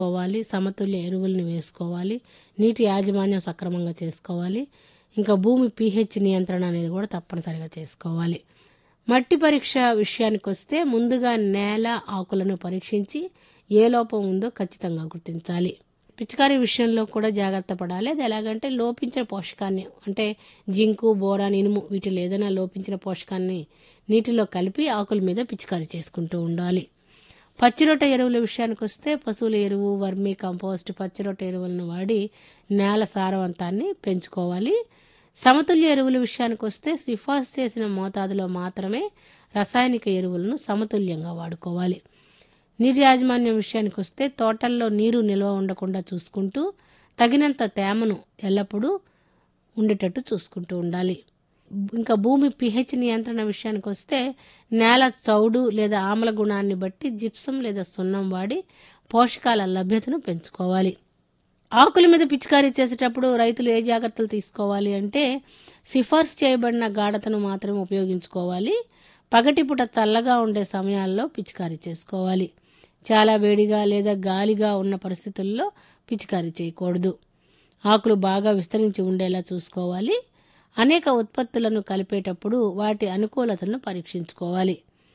సమతుల్య ఎరువులను వేసుకోవాలి, నీటి యాజమాన్యం సక్రమంగా చేసుకోవాలి, ఇంకా భూమి pH నియంత్రణ అనేది కూడా తప్పనిసరిగా చేసుకోవాలి. మట్టి పరీక్ష విషయానికి వస్తే ముందుగా నేల ఆకులను పరీక్షించి ఏ లోపం ఉందో ఖచ్చితంగా గుర్తించాలి. పిచికారీ విషయంలో కూడా జాగ్రత్త పడాలి. అది ఎలాగంటే లోపించిన పోషకాన్ని అంటే జింకు, బోరాన్, ఇనుము వీటిలో ఏదైనా లోపించిన పోషకాన్ని నీటిలో కలిపి ఆకుల మీద పిచికారీ చేసుకుంటూ ఉండాలి. పచ్చిరొట్ట ఎరువుల విషయానికి వస్తే పశువుల ఎరువు, వర్మీ కంపోస్ట్, పచ్చిరొట్ట ఎరువులను వాడి నేల సారవంతాన్ని పెంచుకోవాలి. సమతుల్య ఎరువుల విషయానికి వస్తే సిఫార్సు చేసిన మోతాదులో మాత్రమే రసాయనిక ఎరువులను సమతుల్యంగా వాడుకోవాలి. నీటి యాజమాన్యం విషయానికి వస్తే తోటల్లో నీరు నిల్వ ఉండకుండా చూసుకుంటూ తగినంత తేమను ఎల్లప్పుడూ ఉండేటట్టు చూసుకుంటూ ఉండాలి. ఇంకా భూమి pH నియంత్రణ విషయానికి వస్తే నేల చౌడు లేదా ఆమ్ల గుణాన్ని బట్టి జిప్సం లేదా సున్నం వాడి పోషకాల లభ్యతను పెంచుకోవాలి. ఆకుల మీద పిచికారీ చేసేటప్పుడు రైతులు ఏ జాగ్రత్తలు తీసుకోవాలి అంటే సిఫార్సు చేయబడిన గాఢతను మాత్రమే ఉపయోగించుకోవాలి. పగటిపూట చల్లగా ఉండే సమయాల్లో పిచికారీ చేసుకోవాలి. చాలా వేడిగా లేదా గాలిగా ఉన్న పరిస్థితుల్లో పిచికారీ చేయకూడదు. ఆకులు బాగా విస్తరించి ఉండేలా చూసుకోవాలి. అనేక ఉత్పత్తులను కలిపేటప్పుడు వాటి అనుకూలతను పరీక్షించుకోవాలి.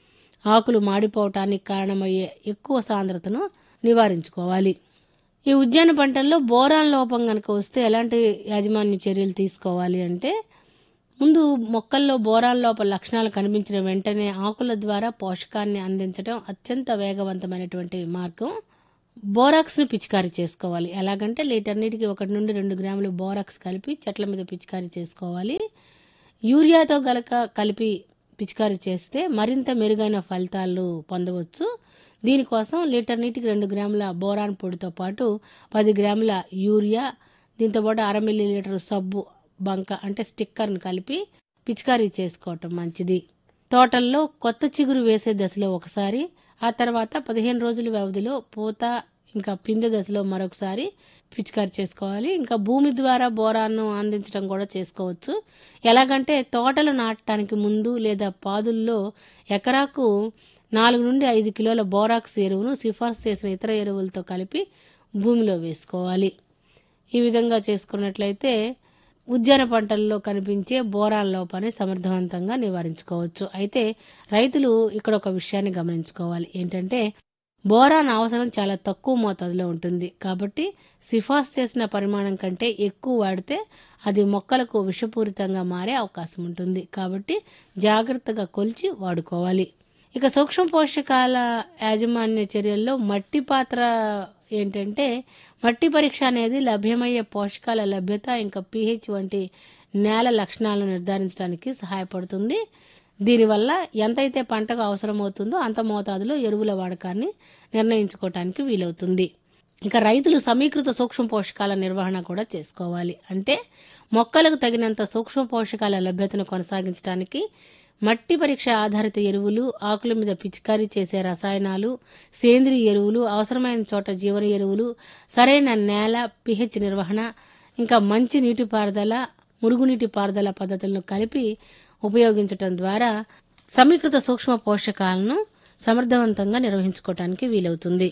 ఆకులు మాడిపోవటానికి కారణమయ్యే ఎక్కువ సాంద్రతను నివారించుకోవాలి. ఈ ఉద్యాన పంటల్లో బోరాన్ లోపం కనుక వస్తే ఎలాంటి యాజమాన్య చర్యలు తీసుకోవాలి అంటే ముందు మొక్కల్లో బోరాన్ లోప లక్షణాలు కనిపించిన వెంటనే ఆకుల ద్వారా పోషకాన్ని అందించడం అత్యంత వేగవంతమైనటువంటి మార్గం. బోరాక్స్ను పిచికారీ చేసుకోవాలి. ఎలాగంటే లీటర్ నీటికి 1 నుండి 2 గ్రాములు బోరాక్స్ కలిపి చెట్ల మీద పిచికారీ చేసుకోవాలి. యూరియాతో కలిపి పిచికారీ చేస్తే మరింత మెరుగైన ఫలితాలు పొందవచ్చు. దీనికోసం లీటర్ నీటికి 2 గ్రాముల బోరాన్ పొడితో పాటు 10 గ్రాముల యూరియా, దీంతోపాటు 1/2 మిల్లీలీటర్ సబ్బు బంక అంటే స్టిక్కర్ను కలిపి పిచికారీ చేసుకోవటం మంచిది. తోటల్లో కొత్త చిగురు వేసే దశలో ఒకసారి, ఆ తర్వాత 15 రోజుల వ్యవధిలో పూత ఇంకా పిందె దశలో మరొకసారి పిచికారీ చేసుకోవాలి. ఇంకా భూమి ద్వారా బోరాన్ను అందించడం కూడా చేసుకోవచ్చు. ఎలాగంటే తోటలు నాటడానికి ముందు లేదా పాదుల్లో ఎకరాకు 4 నుండి 5 కిలోల బోరాక్స్ ఎరువును సిఫార్సు చేసిన ఇతర ఎరువులతో కలిపి భూమిలో వేసుకోవాలి. ఈ విధంగా చేసుకున్నట్లయితే ఉద్యాన పంటల్లో కనిపించే బోరాన్ లోపాన్ని సమర్థవంతంగా నివారించుకోవచ్చు. అయితే రైతులు ఇక్కడ ఒక విషయాన్ని గమనించుకోవాలి. ఏంటంటే బోరాన్ అవసరం చాలా తక్కువ మోతాదులో ఉంటుంది. కాబట్టి సిఫార్సు చేసిన పరిమాణం కంటే ఎక్కువ వాడితే అది మొక్కలకు విషపూరితంగా మారే అవకాశం ఉంటుంది. కాబట్టి జాగ్రత్తగా కొలిచి వాడుకోవాలి. ఇక సూక్ష్మ పోషకాల యాజమాన్య చర్యల్లో మట్టి పాత్ర ఏంటంటే మట్టి పరీక్ష అనేది లభ్యమయ్యే పోషకాల లభ్యత ఇంకా pH వంటి నేల లక్షణాలను నిర్ధారించడానికి సహాయపడుతుంది. దీనివల్ల ఎంతైతే పంటకు అవసరమవుతుందో అంత మోతాదులో ఎరువుల వాడకాన్ని నిర్ణయించుకోవటానికి వీలవుతుంది. ఇక రైతులు సమీకృత సూక్ష్మ పోషకాల నిర్వహణ కూడా చేసుకోవాలి. అంటే మొక్కలకు తగినంత సూక్ష్మ పోషకాల లభ్యతను కొనసాగించడానికి మట్టి పరీక్ష ఆధారిత ఎరువులు, ఆకుల మీద పిచికారీ చేసే రసాయనాలు, సేంద్రియ ఎరువులు, అవసరమైన చోట జీవన ఎరువులు, సరైన నేల pH నిర్వహణ, ఇంకా మంచి నీటిపారుదల, మురుగునీటి పారుదల పద్ధతులను కలిపి ఉపయోగించటం ద్వారా సమీకృత సూక్ష్మ పోషకాలను సమర్థవంతంగా నిర్వహించుకోవటానికి వీలవుతుంది.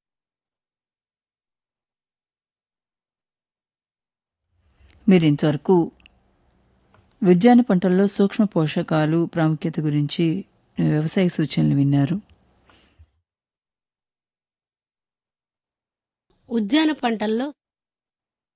మీరు ఇంతవరకు ఉద్యాన పంటల్లో సూక్ష్మ పోషకాలు ప్రాముఖ్యత గురించి వ్యవసాయ సూచనలు విన్నారు. ఉద్యాన పంటల్లో